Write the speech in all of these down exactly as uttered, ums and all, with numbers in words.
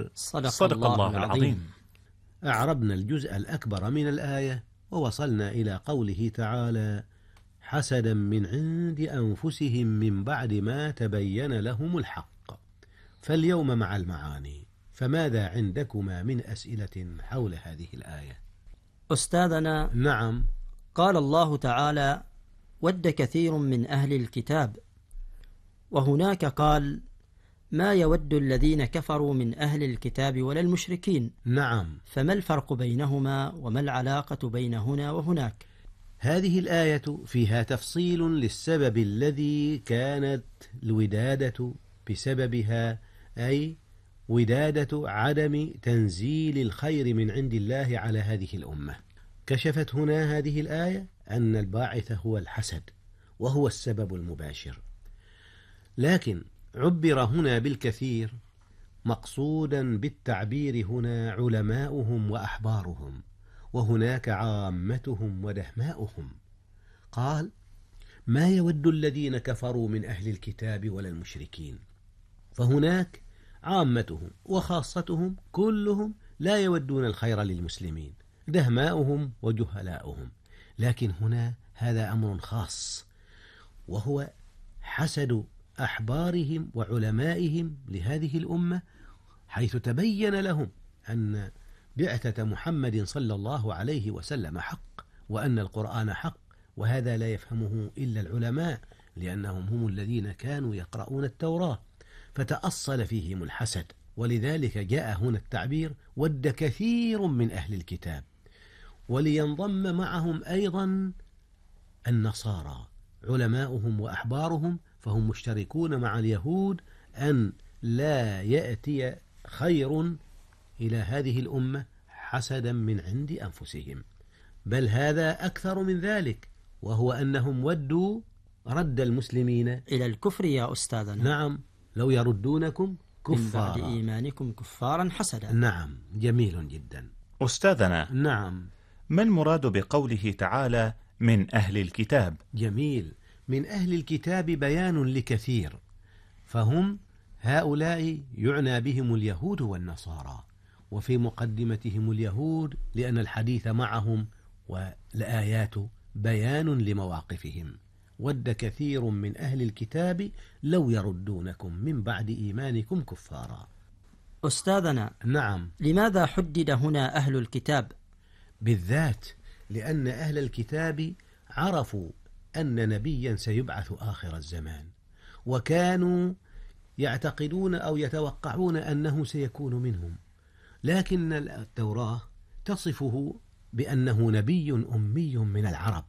صدق, صدق الله, الله الله العظيم. العظيم. أعربنا الجزء الأكبر من الآية ووصلنا إلى قوله تعالى: حسدا من عند أنفسهم من بعد ما تبين لهم الحق. فاليوم مع المعاني، فماذا عندكما من أسئلة حول هذه الآية؟ أستاذنا، نعم. قال الله تعالى: ود كثير من أهل الكتاب، وهناك قال: ما يود الذين كفروا من أهل الكتاب ولا المشركين. نعم. فما الفرق بينهما وما العلاقة بين هنا وهناك؟ هذه الآية فيها تفصيل للسبب الذي كانت الودادة بسببها، أي ودادة عدم تنزيل الخير من عند الله على هذه الأمة. كشفت هنا هذه الآية أن الباعث هو الحسد، وهو السبب المباشر، لكن عبر هنا بالكثير، مقصودا بالتعبير هنا علماؤهم وأحبارهم، وهناك عامتهم ودهماؤهم. قال: ما يود الذين كفروا من أهل الكتاب ولا المشركين، فهناك عامتهم وخاصتهم كلهم لا يودون الخير للمسلمين، دهماؤهم وجهلاؤهم. لكن هنا هذا أمر خاص، وهو حسد أحبارهم وعلمائهم لهذه الأمة، حيث تبين لهم أن بعثة محمد صلى الله عليه وسلم حق، وأن القرآن حق، وهذا لا يفهمه إلا العلماء، لأنهم هم الذين كانوا يقرؤون التوراة، فتأصل فيهم الحسد. ولذلك جاء هنا التعبير: ود كثير من أهل الكتاب، ولينضم معهم أيضا النصارى علماؤهم وأحبارهم، فهم مشتركون مع اليهود أن لا يأتي خير إلى هذه الأمة حسدا من عند أنفسهم، بل هذا أكثر من ذلك، وهو أنهم ودوا رد المسلمين إلى الكفر يا أستاذنا. نعم، لو يردونكم كفارا من بعد إيمانكم كفارا حسدا. نعم، جميل جدا. أستاذنا، نعم. ما المراد بقوله تعالى من أهل الكتاب؟ جميل. من أهل الكتاب بيان لكثير، فهم هؤلاء يعنى بهم اليهود والنصارى، وفي مقدمتهم اليهود، لأن الحديث معهم والآيات بيان لمواقفهم. ود كثير من أهل الكتاب لو يردونكم من بعد إيمانكم كفارا. أستاذنا، نعم. لماذا حدد هنا أهل الكتاب بالذات؟ لأن أهل الكتاب عرفوا أن نبيا سيبعث آخر الزمان، وكانوا يعتقدون أو يتوقعون أنه سيكون منهم، لكن التوراة تصفه بأنه نبي أمي من العرب،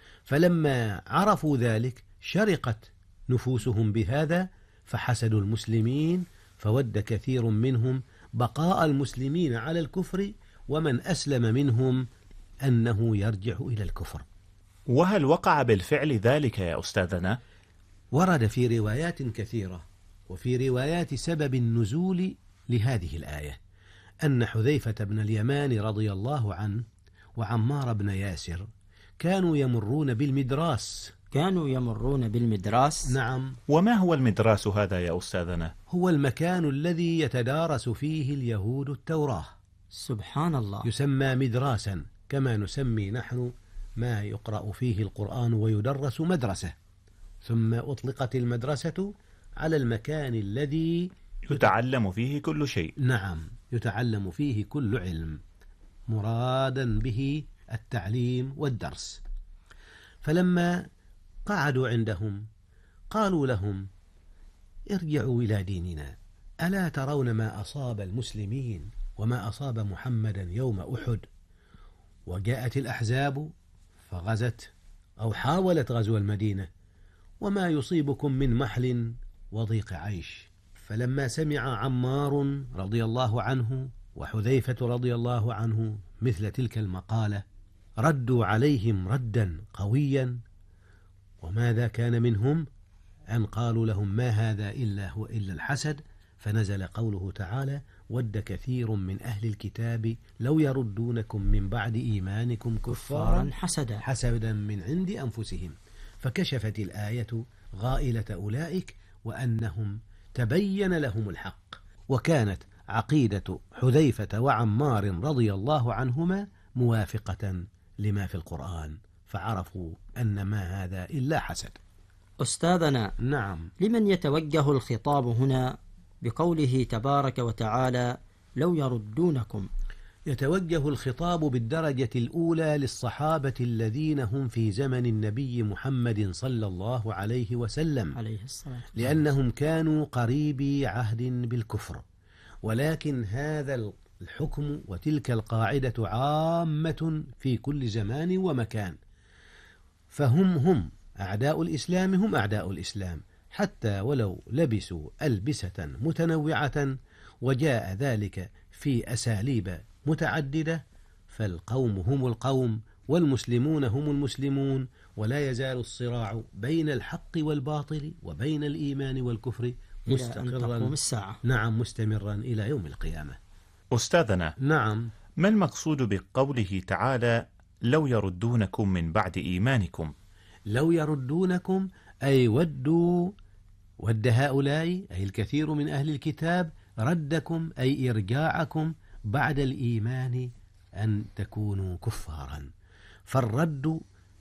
فلما عرفوا ذلك شرقت نفوسهم بهذا، فحسدوا المسلمين، فود كثير منهم بقاء المسلمين على الكفر، ومن أسلم منهم أنه يرجع إلى الكفر. وهل وقع بالفعل ذلك يا أستاذنا؟ ورد في روايات كثيرة، وفي روايات سبب النزول لهذه الآية أن حذيفة بن اليمان رضي الله عنه وعمار بن ياسر كانوا يمرون بالمدراس. كانوا يمرون بالمدراس؟ نعم. وما هو المدراس هذا يا أستاذنا؟ هو المكان الذي يتدارس فيه اليهود التوراة. سبحان الله. يسمى مدراسا، كما نسمي نحن ما يقرأ فيه القرآن ويدرس مدرسة، ثم أطلقت المدرسة على المكان الذي يتعلم فيه كل شيء. نعم، يتعلم فيه كل علم، مرادا به التعليم والدرس. فلما قعدوا عندهم قالوا لهم: ارجعوا إلى ديننا، ألا ترون ما أصاب المسلمين وما أصاب محمدا يوم أحد؟ وجاءت الأحزاب فغزت أو حاولت غزو المدينة، وما يصيبكم من محل وضيق عيش. فلما سمع عمار رضي الله عنه وحذيفة رضي الله عنه مثل تلك المقالة، ردوا عليهم ردا قويا. وماذا كان منهم؟ أن قالوا لهم: ما هذا إلا هو إلا الحسد. فنزل قوله تعالى: ود كثير من أهل الكتاب لو يردونكم من بعد إيمانكم كفارا حسدا حسدا من عند أنفسهم. فكشفت الآية غائلة أولئك، وأنهم تبين لهم الحق، وكانت عقيدة حذيفة وعمار رضي الله عنهما موافقة لما في القرآن، فعرفوا أن ما هذا إلا حسد. أستاذنا، نعم، لمن يتوجه الخطاب هنا بقوله تبارك وتعالى لو يردونكم؟ يتوجه الخطاب بالدرجة الأولى للصحابة الذين هم في زمن النبي محمد صلى الله عليه وسلم عليه الصلاة والسلام، لأنهم كانوا قريبي عهد بالكفر، ولكن هذا الحكم وتلك القاعدة عامة في كل زمان ومكان، فهم هم أعداء الإسلام هم أعداء الإسلام حتى ولو لبسوا ألبسة متنوعة وجاء ذلك في أساليب متعددة، فالقوم هم القوم والمسلمون هم المسلمون، ولا يزال الصراع بين الحق والباطل وبين الإيمان والكفر مستقرا الساعة. نعم مستمرا إلى يوم القيامة. أستاذنا، نعم، ما المقصود بقوله تعالى لو يردونكم من بعد إيمانكم؟ لو يردونكم أي ودوا، ود هؤلاء أي الكثير من أهل الكتاب ردكم أي إرجاعكم بعد الإيمان أن تكونوا كفارا، فالرد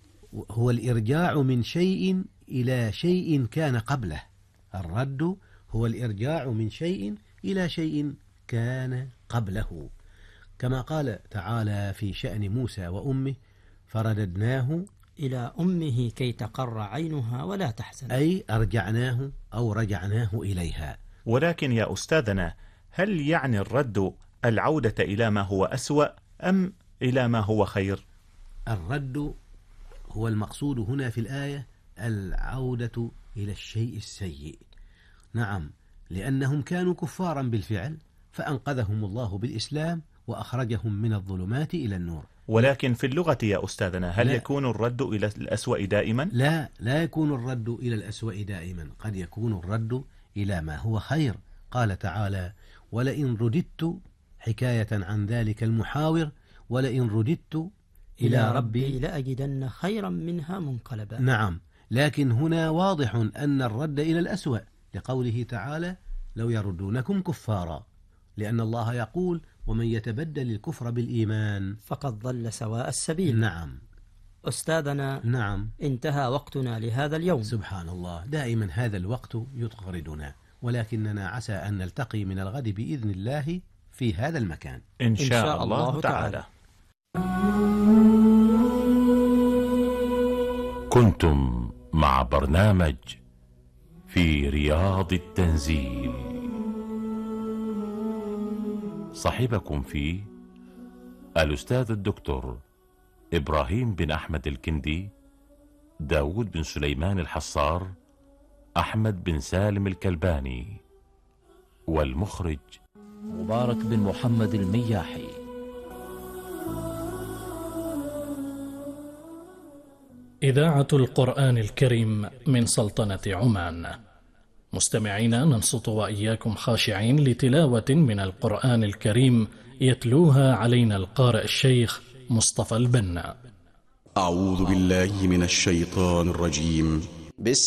هو الإرجاع من شيء إلى شيء كان قبله، الرد هو الإرجاع من شيء إلى شيء كان قبله، كما قال تعالى في شأن موسى وأمه فرددناه إلى أمه كي تقر عينها ولا تحزن، أي أرجعناه أو رجعناه إليها. ولكن يا أستاذنا، هل يعني الرد العودة إلى ما هو أسوأ أم إلى ما هو خير؟ الرد هو المقصود هنا في الآية العودة إلى الشيء السيء، نعم، لأنهم كانوا كفارا بالفعل فأنقذهم الله بالإسلام وأخرجهم من الظلمات إلى النور. ولكن في اللغة يا أستاذنا، هل لا. يكون الرد إلى الأسوأ دائما؟ لا، لا يكون الرد إلى الأسوأ دائما، قد يكون الرد إلى ما هو خير. قال تعالى ولئن رددت حكاية عن ذلك المحاور ولئن رددت إلى ربي لأجدن خيرا منها منقلبا. نعم، لكن هنا واضح أن الرد إلى الأسوأ لقوله تعالى لو يردونكم كفارا، لأن الله يقول ومن يتبدل الكفر بالإيمان فقد ضل سواء السبيل. نعم. أستاذنا، نعم، انتهى وقتنا لهذا اليوم. سبحان الله، دائما هذا الوقت يطغردنا، ولكننا عسى أن نلتقي من الغد بإذن الله في هذا المكان إن شاء, إن شاء الله, الله تعالى. كنتم مع برنامج في رياض التنزيل، صاحبكم فيه الأستاذ الدكتور إبراهيم بن أحمد الكندي، داود بن سليمان الحصار، أحمد بن سالم الكلباني، والمخرج مبارك بن محمد المياحي. إذاعة القرآن الكريم من سلطنة عمان. مستمعينا، ننصت وإياكم خاشعين لتلاوة من القرآن الكريم يتلوها علينا القارئ الشيخ مصطفى البنا. أعوذ بالله من الشيطان الرجيم. بسم